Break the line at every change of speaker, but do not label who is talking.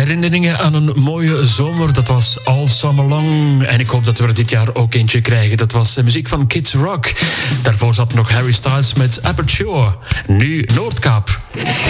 herinneringen aan een mooie zomer. Dat was All Summer Long. En ik hoop dat we er dit jaar ook eentje krijgen. Dat was muziek van Kids Rock. Daarvoor zat nog Harry Styles met Aperture. Nu Noordkaap.